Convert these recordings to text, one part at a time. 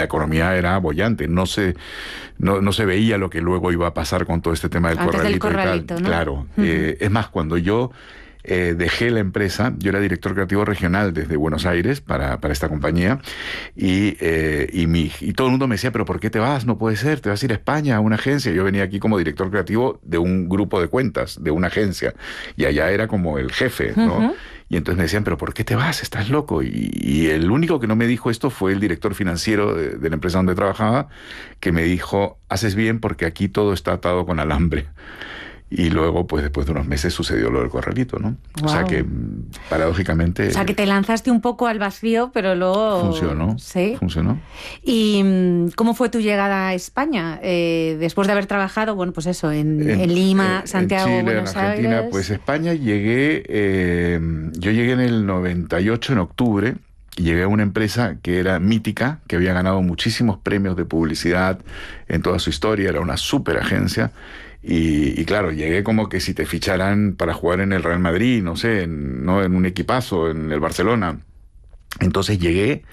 la economía era boyante, no se veía lo que luego iba a pasar con todo este tema del corralito y tal. ¿No? Claro, es más, cuando yo dejé la empresa, yo era director creativo regional desde Buenos Aires para esta compañía, y todo el mundo me decía, pero ¿por qué te vas? No puede ser, te vas a ir a España, a una agencia. Yo venía aquí como director creativo de un grupo de cuentas, de una agencia, y allá era como el jefe, ¿no? Y entonces me decían, pero ¿por qué te vas? ¿Estás loco? Y el único que no me dijo esto fue el director financiero de la empresa donde trabajaba, que me dijo, haces bien porque aquí todo está atado con alambre. Y luego, pues después de unos meses sucedió lo del corralito, ¿no? Wow. O sea que, paradójicamente... O sea que te lanzaste un poco al vacío, pero luego... Funcionó. Sí. Funcionó. ¿Y cómo fue tu llegada a España? Después de haber trabajado, bueno, pues eso, en Lima, Santiago, en Chile, Buenos en Argentina, Aires. Pues España yo llegué en el 98, en octubre, y llegué a una empresa que era mítica, que había ganado muchísimos premios de publicidad en toda su historia, era una súper agencia. Y claro, llegué como que si te ficharan para jugar en el Real Madrid, no sé, en un equipazo, en el Barcelona. Entonces llegué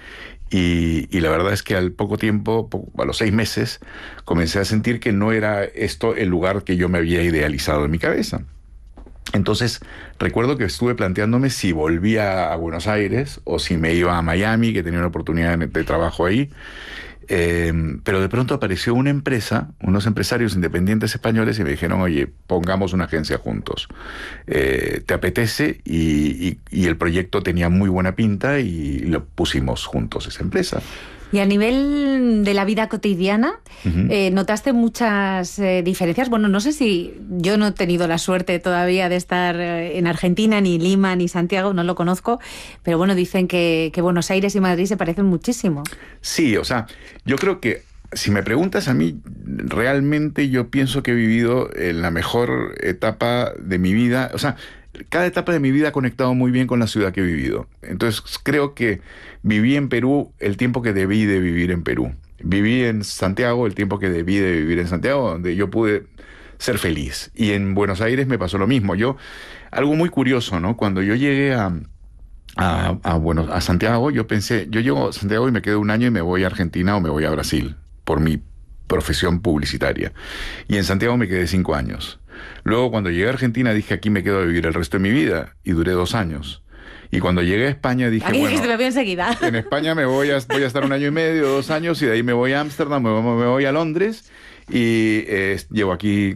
y la verdad es que al poco tiempo, a los 6 meses, comencé a sentir que no era esto el lugar que yo me había idealizado en mi cabeza. Entonces recuerdo que estuve planteándome si volvía a Buenos Aires o si me iba a Miami, que tenía una oportunidad de trabajo ahí. Pero de pronto apareció una empresa, unos empresarios independientes españoles, y me dijeron, oye, pongamos una agencia juntos. ¿Te apetece? Y el proyecto tenía muy buena pinta y lo pusimos juntos, esa empresa. Y a nivel de la vida cotidiana, ¿notaste muchas diferencias? Bueno, no sé si yo no he tenido la suerte todavía de estar en Argentina, ni Lima, ni Santiago, no lo conozco, pero bueno, dicen que Buenos Aires y Madrid se parecen muchísimo. Sí, o sea, yo creo que si me preguntas a mí, realmente yo pienso que he vivido en la mejor etapa de mi vida. O sea, cada etapa de mi vida ha conectado muy bien con la ciudad que he vivido. Entonces creo que viví en Perú el tiempo que debí de vivir en Perú. Viví en Santiago el tiempo que debí de vivir en Santiago, donde yo pude ser feliz. Y en Buenos Aires me pasó lo mismo. Algo muy curioso, ¿no? Cuando yo llegué a Santiago, yo pensé, yo llego a Santiago y me quedo un año y me voy a Argentina o me voy a Brasil, por mi profesión publicitaria. Y en Santiago me quedé 5 años. Luego, cuando llegué a Argentina, dije, aquí me quedo a vivir el resto de mi vida, y duré 2 años. Y cuando llegué a España, dije, aquí dijiste, me voy enseguida. En España voy a estar 1 año y medio, 2 años, y de ahí me voy a Ámsterdam, me voy a Londres, y llevo aquí,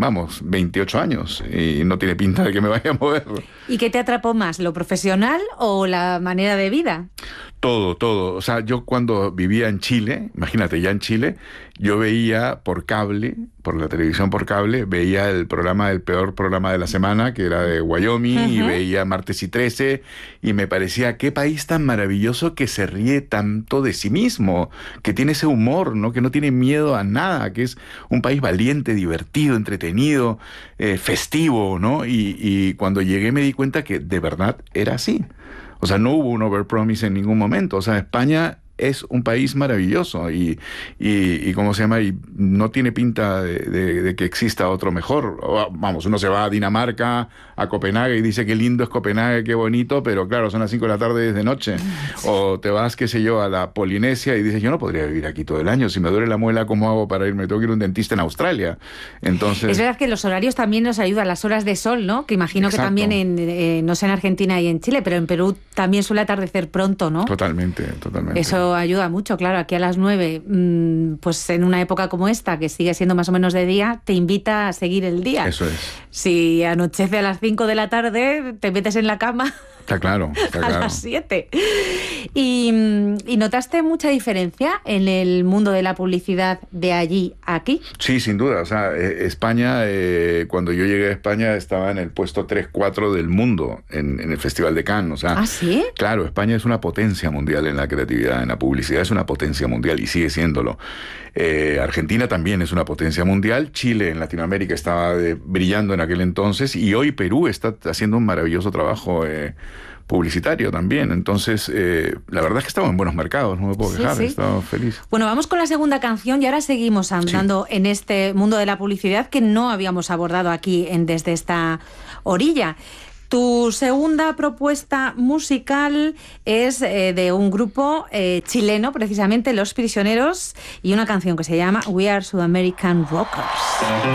28 años, y no tiene pinta de que me vaya a mover. ¿Y qué te atrapó más, lo profesional o la manera de vida? Todo. O sea, yo cuando vivía en Chile, imagínate, ya en Chile, yo veía por cable, por la televisión por cable, veía el peor programa de la semana, que era de Wyoming, y veía Martes y 13, y me parecía, qué país tan maravilloso que se ríe tanto de sí mismo, que tiene ese humor, ¿no? Que no tiene miedo a nada, que es un país valiente, divertido, entretenido, festivo, ¿no? Y cuando llegué me di cuenta que de verdad era así. O sea, no hubo un overpromise en ningún momento. O sea, España es un país maravilloso y ¿cómo se llama? Y no tiene pinta de que exista otro mejor. Vamos, uno se va a Dinamarca, a Copenhague, y dice qué lindo es Copenhague, qué bonito, pero claro, son las 5 de la tarde desde noche. O te vas, qué sé yo, a la Polinesia y dices, yo no podría vivir aquí todo el año. Si me duele la muela, ¿cómo hago para irme? Tengo que ir a un dentista en Australia. Entonces... Es verdad que los horarios también nos ayudan, las horas de sol, ¿no? Que imagino que también no sé en Argentina y en Chile, pero en Perú también suele atardecer pronto, ¿no? Totalmente. Eso ayuda mucho, claro. Aquí a las 9, pues en una época como esta, que sigue siendo más o menos de día, te invita a seguir el día. Eso es. Si anochece a las 5 de la tarde, te metes en la cama. Está claro. A las 7. ¿Y notaste mucha diferencia en el mundo de la publicidad de allí a aquí? Sí, sin duda. O sea, España, cuando yo llegué a España, estaba en el puesto 3-4 del mundo en el Festival de Cannes. O sea, ¿ah, sí? Claro, España es una potencia mundial en la creatividad, en la publicidad es una potencia mundial y sigue siéndolo. Argentina también es una potencia mundial. Chile en Latinoamérica estaba brillando en aquel entonces, y hoy Perú está haciendo un maravilloso trabajo publicitario también. Entonces, la verdad es que estamos en buenos mercados, no me puedo quejar, sí. Estamos felices. Bueno, vamos con la segunda canción y ahora seguimos andando en este mundo de la publicidad que no habíamos abordado aquí desde esta orilla. Tu segunda propuesta musical es de un grupo chileno, precisamente Los Prisioneros, y una canción que se llama We Are Sudamerican Rockers.